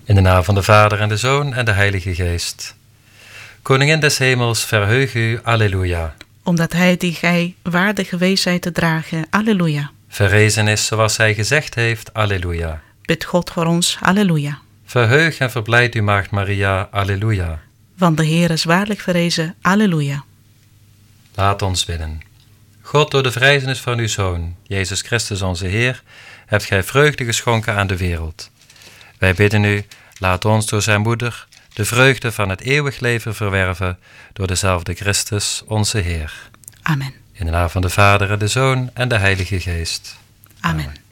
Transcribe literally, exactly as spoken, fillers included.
In de naam van de Vader en de Zoon en de Heilige Geest. Koningin des hemels, verheug u, alleluia. Omdat hij die gij waardig geweest zijt te dragen, alleluia. Verrezen is zoals hij gezegd heeft, alleluia. Bid God voor ons, alleluia. Verheug en verblijd u, Maagd Maria, alleluia. Want de Heer is waarlijk verrezen, alleluia. Laat ons bidden. God, door de verrijzenis van uw Zoon, Jezus Christus onze Heer, hebt gij vreugde geschonken aan de wereld. Wij bidden u, laat ons door zijn moeder de vreugde van het eeuwig leven verwerven, door dezelfde Christus onze Heer. Amen. In de naam van de Vader en de Zoon en de Heilige Geest. Amen. Amen.